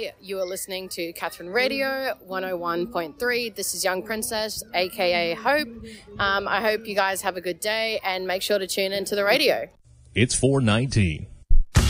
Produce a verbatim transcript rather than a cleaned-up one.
Hi, you are listening to Catherine Radio one oh one point three. This is Young Princess, aka Hope. Um, I hope you guys have a good day and make sure to tune into the radio. It's four nineteen.